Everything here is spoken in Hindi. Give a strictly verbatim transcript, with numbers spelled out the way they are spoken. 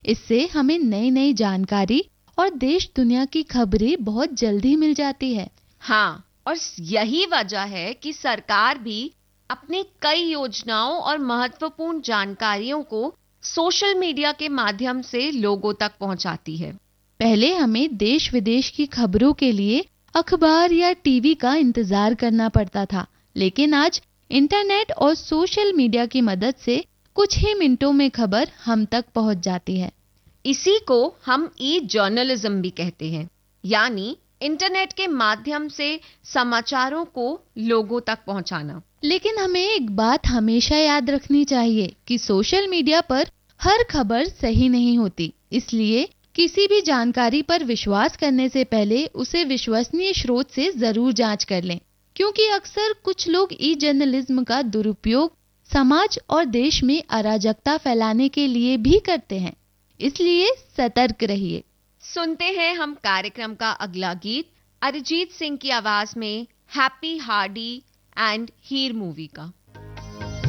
इससे हमें नई नई जानकारी और देश दुनिया की खबरें बहुत जल्दी मिल जाती है। हाँ, और यही वजह है कि सरकार भी अपनी कई योजनाओं और महत्वपूर्ण जानकारियों को सोशल मीडिया के माध्यम से लोगों तक पहुंचाती है। पहले हमें देश विदेश की खबरों के लिए अखबार या टीवी का इंतजार करना पड़ता था, लेकिन आज इंटरनेट और सोशल मीडिया की मदद से कुछ ही मिनटों में खबर हम तक पहुंच जाती है। इसी को हम ई जर्नलिज्म भी कहते हैं, यानी इंटरनेट के माध्यम से समाचारों को लोगों तक पहुंचाना। लेकिन हमें एक बात हमेशा याद रखनी चाहिए कि सोशल मीडिया पर हर खबर सही नहीं होती, इसलिए किसी भी जानकारी पर विश्वास करने से पहले उसे विश्वसनीय स्रोत से जरूर जांच कर लें, क्योंकि अक्सर कुछ लोग ई जर्नलिज्म का दुरुपयोग समाज और देश में अराजकता फैलाने के लिए भी करते हैं, इसलिए सतर्क रहिए। सुनते हैं हम कार्यक्रम का अगला गीत अरिजीत सिंह की आवाज में happy Hardy and Heer movie का।